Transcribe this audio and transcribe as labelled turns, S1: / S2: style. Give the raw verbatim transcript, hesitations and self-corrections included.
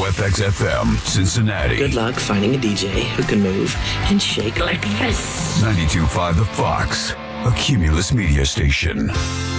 S1: F X F M, Cincinnati.
S2: Good luck finding a D J who can move and shake like this.
S1: ninety-two point five The Fox, a Cumulus media station.